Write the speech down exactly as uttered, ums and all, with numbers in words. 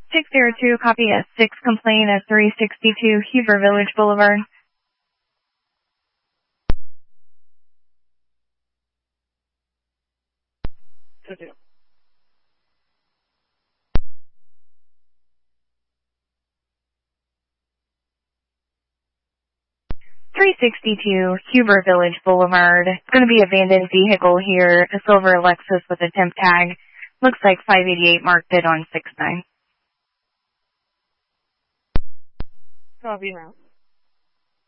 six zero two, copy S six, complaint at three sixty-two Huber Village Boulevard. Okay. three sixty-two Huber Village Boulevard. It's going to be a abandoned vehicle here, a silver Lexus with a temp tag. Looks like five eighty-eight marked it on six nine. Copy now.